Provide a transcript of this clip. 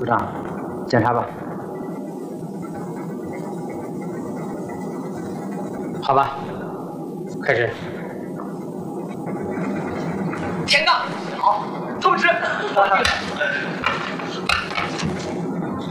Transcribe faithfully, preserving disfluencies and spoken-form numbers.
组长，检查吧。 好吧，开始。 填杠，好，通知。